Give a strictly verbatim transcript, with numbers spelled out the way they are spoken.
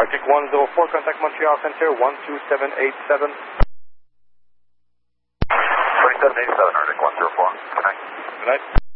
Arctic one oh four, contact Montreal Center, one two seven eight seven. twenty-seven eighty-seven, Arctic one oh four. Good night. Good night.